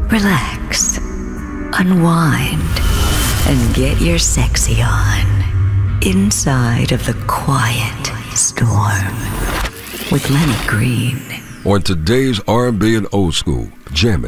relax, unwind, and get your sexy on inside of the quiet storm with Lenny Green. On today's R&B and old school, jamming